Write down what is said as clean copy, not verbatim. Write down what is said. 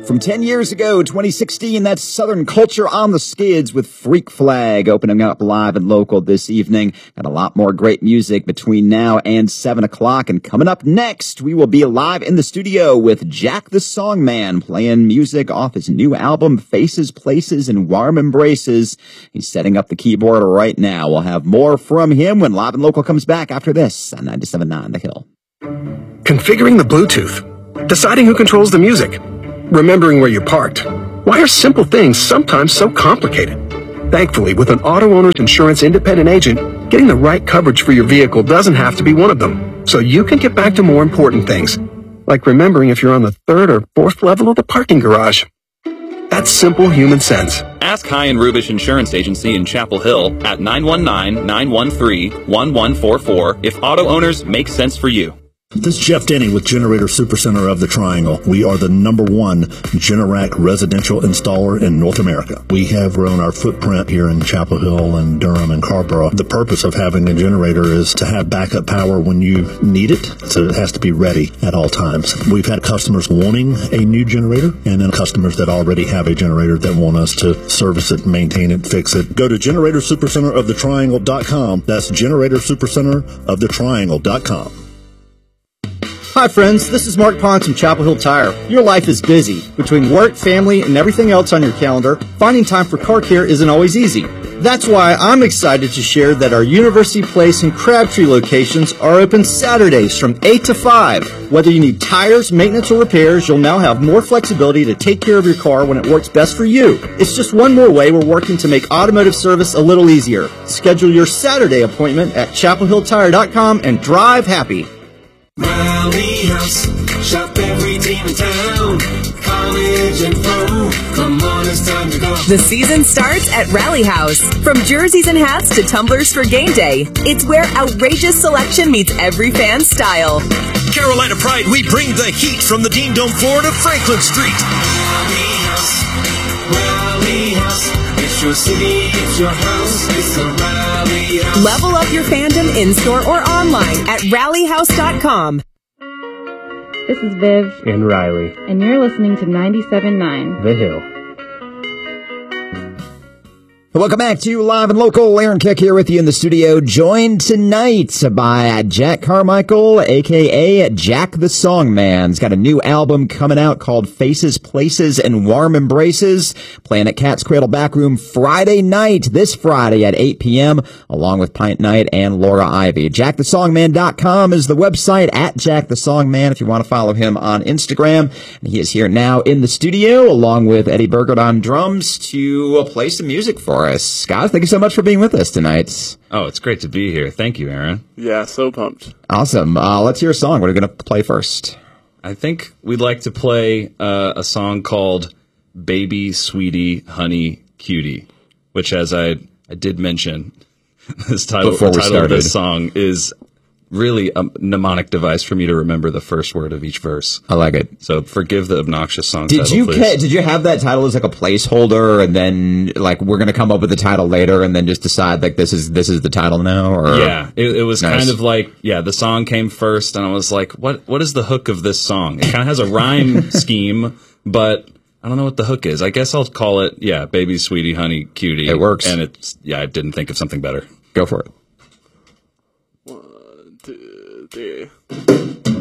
From 10 years ago, 2016, that's Southern Culture on the Skids with Freak Flag opening up live and local this evening. Got a lot more great music between now and 7 o'clock. And coming up next, we will be live in the studio with Jack the Songman playing music off his new album, Faces, Places, and Warm Embraces. He's setting up the keyboard right now. We'll have more from him when Live and Local comes back after this on 97.9 The Hill. Configuring the Bluetooth. Deciding who controls the music. Remembering where you parked. Why are simple things sometimes so complicated? Thankfully, with an auto owner's insurance independent agent, getting the right coverage for your vehicle doesn't have to be one of them. So you can get back to more important things, like remembering if you're on the third or fourth level of the parking garage. That's simple human sense. Ask High and Rubish Insurance Agency in Chapel Hill at 919-913-1144 if auto owners make sense for you. This is Jeff Denny with Generator Supercenter of the Triangle. We are the #1 Generac residential installer in North America. We have grown our footprint here in Chapel Hill and Durham and Carrboro. The purpose of having a generator is to have backup power when you need it, so it has to be ready at all times. We've had customers wanting a new generator, and then customers that already have a generator that want us to service it, maintain it, fix it. Go to GeneratorSupercenterOfTheTriangle.com. That's GeneratorSupercenterOfTheTriangle.com. Hi friends, this is Mark Ponce from Chapel Hill Tire. Your life is busy. Between work, family, and everything else on your calendar, finding time for car care isn't always easy. That's why I'm excited to share that our University Place and Crabtree locations are open Saturdays from 8 to 5. Whether you need tires, maintenance, or repairs, you'll now have more flexibility to take care of your car when it works best for you. It's just one more way we're working to make automotive service a little easier. Schedule your Saturday appointment at chapelhilltire.com and drive happy. Rally House, shop every team in town. College and pro, come on, it's time to go. The season starts at Rally House. From jerseys and hats to tumblers for game day, it's where outrageous selection meets every fan's style. Carolina Pride, we bring the heat from the Dean Dome floor to Franklin Street. Rally House, Rally House. It's your city, it's your house, it's a Rally House. Level up your fandom in-store or online at rallyhouse.com. This is Viv. And Riley. And you're listening to 97.9 The Hill. Welcome back to Live and Local. Aaron Keck here with you in the studio, joined tonight by Jack Carmichael, a.k.a. Jack the Songman. He's got a new album coming out called Faces, Places, and Warm Embraces, playing at Cat's Cradle Backroom Friday night, this Friday at 8 p.m., along with Pint Night and Laura Ivy. JackTheSongman.com is the website, at Jack the Songman, if you want to follow him on Instagram. And he is here now in the studio, along with Eddie Burgert on drums, to play some music for us. Scott, thank you so much for being with us tonight. Oh, it's great to be here. Thank you, Aaron. Yeah, so pumped. Awesome. Let's hear a song. What are we going to play first? I think we'd like to play a song called Baby, Sweetie, Honey, Cutie, which, as I did mention, the title of this song is really a mnemonic device for me to remember the first word of each verse. I like it. So forgive the obnoxious song title, please. Did you have that title as like a placeholder, and then like we're gonna come up with the title later, and then just decide like this is the title now? Or yeah, it was nice. Kind of like the song came first, and I was like, what is the hook of this song? It kind of has a rhyme scheme, but I don't know what the hook is. I guess I'll call it Baby, Sweetie, Honey, Cutie. It works, and it's I didn't think of something better. Go for it. 1, 2, 3.